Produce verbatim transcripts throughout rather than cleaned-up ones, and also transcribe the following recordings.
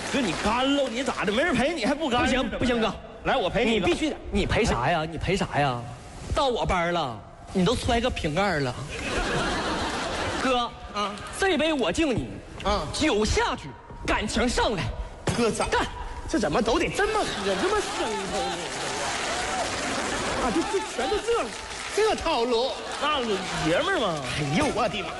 哥，你干喽，你咋的？没人陪你还不干？ 不行不行，哥， 来我陪你， 你必须的。你陪啥呀？你陪啥呀？到我班了，你都摔个瓶盖了。哥啊，这杯我敬你啊，酒下去，感情上来。 哥咋干？ 这怎么都得这么喝，这么生头呢？啊，这这全都这这套路， 那爷们儿嘛。 哎呦我的妈！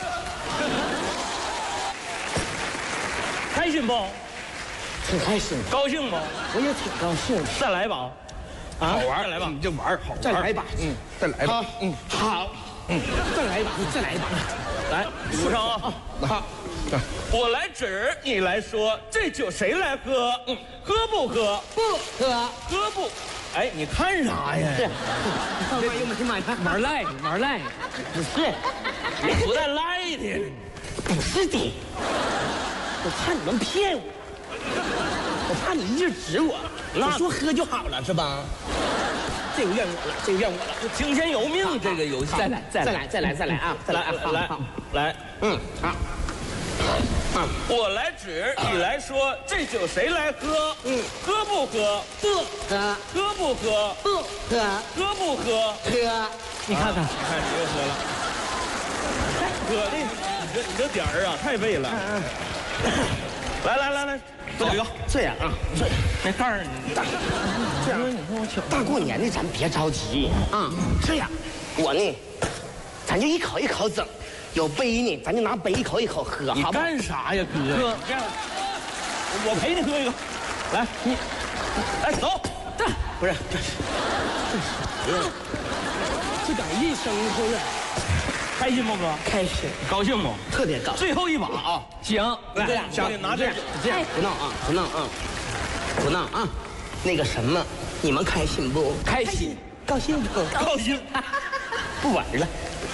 开心不？ 挺开心， 高兴不？ 我也挺高兴的。 再来一把，啊，好玩，再来吧， 你这玩好，再来一把， 嗯，再来吧， 嗯，好，嗯，再来一把，再来一把， 来，数上啊，好，我来指，你来说，这酒谁来喝？嗯，喝不喝？ 不喝， 喝不？哎，你看啥呀？ 是，哎呦我的妈呀， 玩赖的玩赖的， 不是， 你不带赖的， 不是的，我怕你们骗我，我怕你一直指我， 那我说喝就好了是吧？这个怨我了，这个怨我了， 就听天由命这个游戏。 再来再来再来，再来，再来啊！再来， 来来来， 嗯，好。 嗯，我来指，你来说，这酒谁来喝？嗯，喝不喝？ 不喝， 喝不喝？ 不喝， 喝不喝？ 喝。 你看看， 你看你又喝了，喝的，你这你这点儿啊，太背了。来来来来，走一个， 这样啊，这那盖儿你这样， 你看我瞧， 大过年的咱别着急啊。这样，我呢，咱就一口一口整。有杯呢，咱就拿杯一口一口喝， 你好不好？ 干啥呀，哥？哥，这样，我陪你喝一个，来，你，来走， 这不是这是这是这敢一声呼呀？ 开心不哥？ 开心， 高兴不？ 特别高。 最后一把啊， 行， 来，小弟拿这， 这样不闹啊，不闹啊，不闹啊。那个什么，你们开心不？ 开心， 高兴不？ 高兴， 不玩了。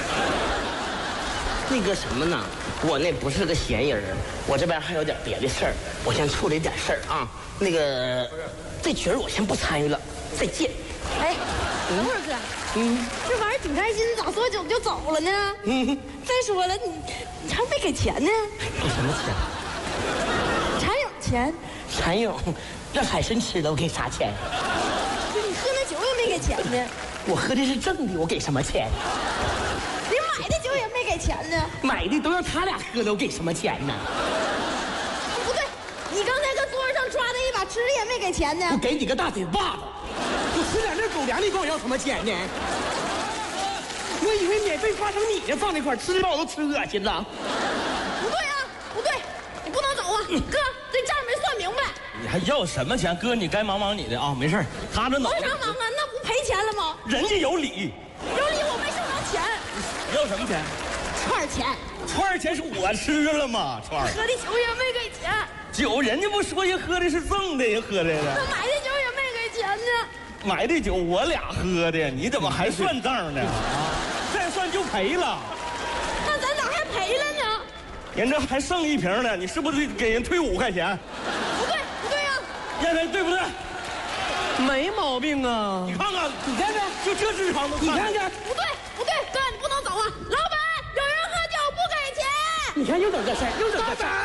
那个什么呢，我那不是个闲人，我这边还有点别的事儿，我先处理点事儿啊。那个，这局儿我先不参与了，再见。 哎，等会儿哥，嗯，这玩意儿挺开心，咋说走就走了呢？嗯，再说了，你你还没给钱呢？ 给什么钱？ 蚕蛹钱， 蚕蛹，让海参吃了，我给啥钱？ 不是你喝那酒也没给钱呢， 我喝的是正的，我给什么钱？ 你买的酒也没给钱呢。 买的都让他俩喝了，我给什么钱呢？ 不对，你刚才搁桌上抓的一把吃的也没给钱呢。 我给你个大嘴巴子！你吃点那狗粮，你管我要什么钱呢？我以为免费花生米呢，放那块吃的把我都吃恶心了。 不对啊，不对，你不能走啊，哥，这账没算明白。 你还要什么钱？哥，你该忙忙你的啊，没事他这脑忙啥忙啊？那不赔钱了吗？ 人家有理， 有理我没收着钱， 要什么钱？ 串钱， 串儿钱是我吃了吗？串儿喝的酒也没给钱， 酒人家不说人喝的是赠的，人喝的那呢。 买的酒也没给钱呢。 买的酒我俩喝的，你怎么还算账呢？啊，再算就赔了。 那咱咋还赔了呢？ 人这还剩一瓶呢，你是不是给人退五块钱？ 不对，不对呀、 燕飞对不对？ 没毛病啊。 你看看，你看看，就这智商都看， 你看看， 不对，不对，哥，你不能走啊！老板，有人喝酒不给钱。 你看又整这事儿，又整这事儿。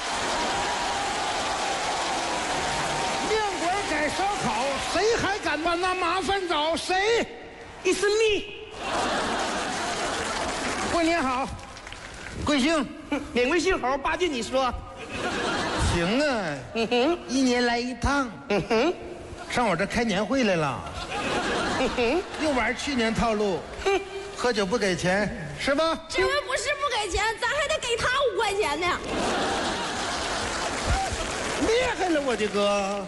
面馆改烧烤，谁还敢把那麻烦找谁？ It's me， 过年好，贵姓？ 免贵姓侯，八戒你说。 行啊， 嗯哼， 一年来一趟， 嗯哼， 上我这开年会来了， 嗯哼， 又玩去年套路， 哼， 喝酒不给钱是吧？ 这回不是不给钱，咱还得给他五块钱呢。 厉害了，我的哥！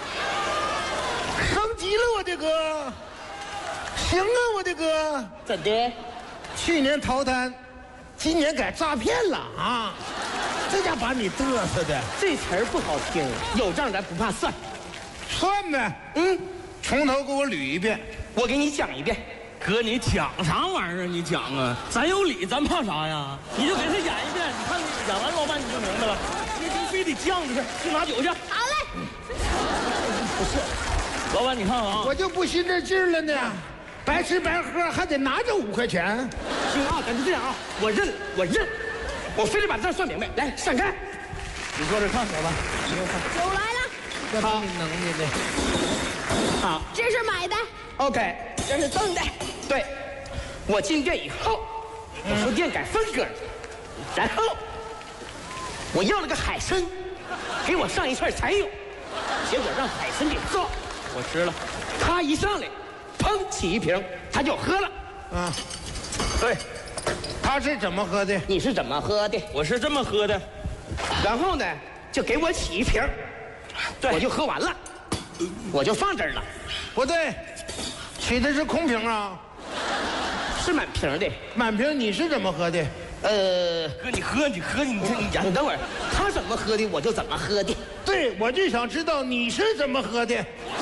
升级了，我的哥！行啊，我的哥！ 怎的？ 去年逃单，今年改诈骗了啊！这家把你嘚瑟的， 这词儿不好听，有账咱不怕算。 算呗。 嗯， 从头给我捋一遍。 我给你讲一遍。 哥，你讲啥玩意儿？你讲啊，咱有理，咱怕啥呀？你就给他演一遍，你看你演完老板你就明白了。你就非得犟的事，去拿酒去。 好嘞。 不是， 老板，你看啊， 我就不信这劲儿了呢，白吃白喝还得拿这五块钱。 行啊，咱就这样啊，我认了，我认，我非得把账算明白。来，闪开。 你坐这看我吧。 酒来了， 这挺能耐的。 好这是买的， ，OK，这是赠的。对，我进店以后，我说店改风格了，然后我要了个海参，给我上一串柴油，结果让海参给造，我吃了，他一上来，砰起一瓶，他就喝了。 啊， 对， 他是怎么喝的？ 你是怎么喝的？ 我是这么喝的。 然后呢，就给我起一瓶， 对我就喝完了，我就放这儿了， 不对，起的是空瓶啊， 是满瓶的。 满瓶你是怎么喝的？ 呃， 哥，你喝，你喝，你这你讲你等会儿，他怎么喝的我就怎么喝的。 对，我就想知道你是怎么喝的。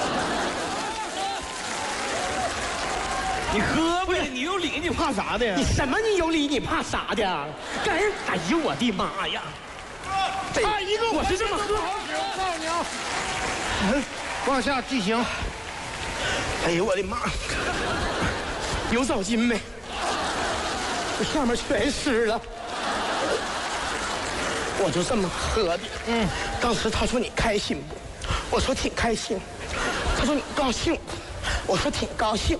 你喝呗，你有理，你怕啥的呀你？什么？你有理？你怕啥的？干人！哎呦我的妈呀！这他一个我是这么喝。 不好使，我告诉你啊。嗯，往下进行。 哎呦我的妈！有澡巾没？这上面全湿了。我就这么喝的。嗯，当时他说你开心不？我说挺开心。他说你高兴，我说挺高兴。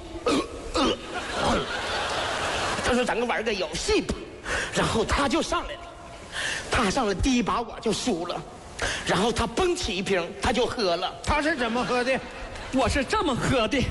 他说咱们玩个游戏吧，然后他就上来了。他上了第一把我就输了，然后他蹦起一瓶，他就喝了。 他是怎么喝的？ 我是这么喝的。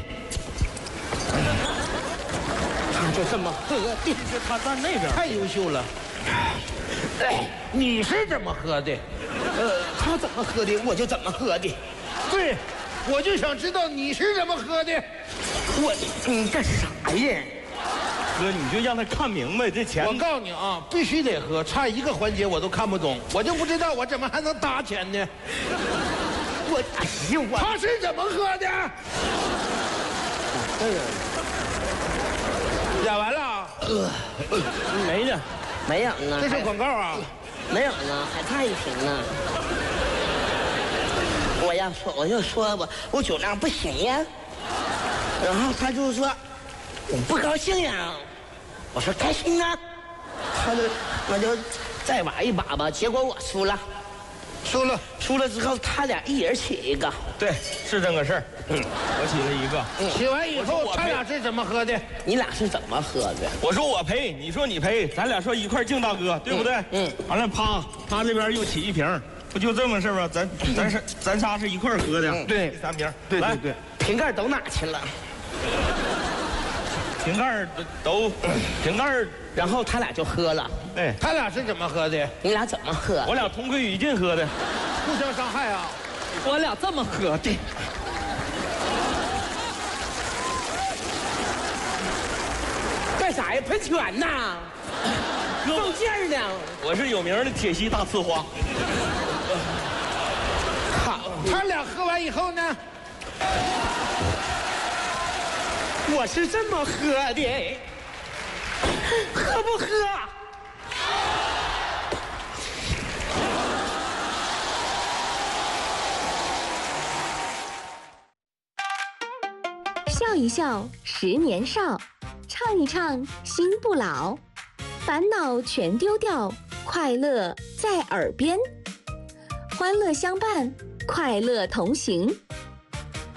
他就这么喝的。 是他站那边。 太优秀了。哎，你是怎么喝的？ 呃，他怎么喝的我就怎么喝的。 对，我就想知道你是怎么喝的。 我你干啥呀？ 哥，你就让他看明白这钱。 我告诉你啊，必须得喝，差一个环节我都看不懂，我就不知道我怎么还能搭钱呢？ 我哎呦我。 他是怎么喝的？演完了啊， 没呢。 没有呢， 这是广告啊。 没有呢，还差一瓶呢。我要说，我就说我我酒量不行呀，然后他就说我不高兴呀，我说开心啊，他就我就再玩一把吧，结果我输了， 输了， 输了之后他俩一人起一个， 对，是这个事儿。嗯，我起了一个。 起完以后我说我他俩是怎么喝的？ 你俩是怎么喝的？ 我说我赔，你说你赔，咱俩说一块敬大哥，对不对？ 嗯。 完了，啪，他这边又起一瓶，不就这么事吗？咱咱是咱仨是一块喝的。 对第三瓶。 对来对对， 瓶盖都哪去了？ 瓶盖都都瓶盖， 然后他俩就喝了。 哎， 他俩是怎么喝的？ 你俩怎么喝？ 我俩同归于尽喝的。 互相伤害啊！ 我俩这么喝的。 干啥呀？喷泉呐？放劲儿呢？ 我是有名的铁西大呲花。 好， 他俩喝完以后呢？ 我是这么喝的，喝不喝？ 笑一笑，十年少；唱一唱，心不老。烦恼全丢掉，快乐在耳边。欢乐相伴，快乐同行。